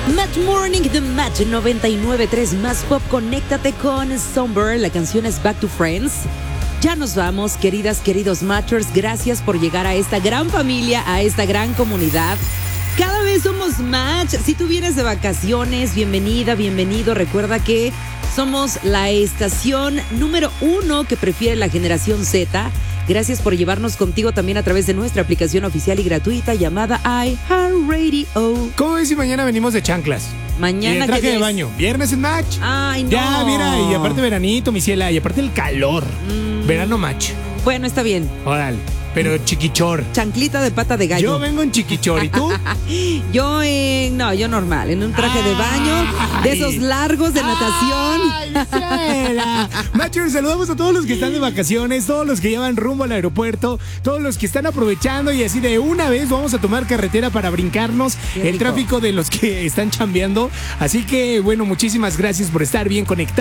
Match Morning de Match 99.3 Más Pop. Conéctate con Somber. La canción es Back to Friends. Ya nos vamos, queridas, queridos Matchers. Gracias por llegar a esta gran familia, a esta gran comunidad. Cada vez somos Match. Si tú vienes de vacaciones, bienvenida, bienvenido. Recuerda que somos la estación número 1 que prefiere la generación Z. Gracias por llevarnos contigo también a través de nuestra aplicación oficial y gratuita llamada iHeartRadio. ¿Cómo ves si mañana venimos de chanclas? Mañana y de traje ¿qué de es? baño. Viernes en Match. Ay, no. Ya, mira, y aparte veranito, mi ciela, y aparte el calor. Verano Match. Bueno, está bien. Órale, pero chiquichor. Chanclita de pata de gallo. Yo vengo en chiquichor, ¿y tú? Yo normal, en un traje de baño, de esos largos de natación. ¡Ay, ciela! Matchers, saludamos a todos los que están de vacaciones, todos los que llevan rumbo al aeropuerto, todos los que están aprovechando y así de una vez vamos a tomar carretera para brincarnos el tráfico de los que están chambeando. Así que, bueno, muchísimas gracias por estar bien conectados.